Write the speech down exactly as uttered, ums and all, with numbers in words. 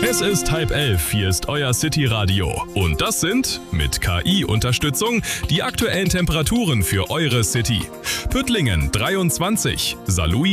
Es ist halb elf, hier ist euer City-Radio. Und das sind, mit K I-Unterstützung, die aktuellen Temperaturen für eure City. Püttlingen dreiundzwanzig, Saarlouis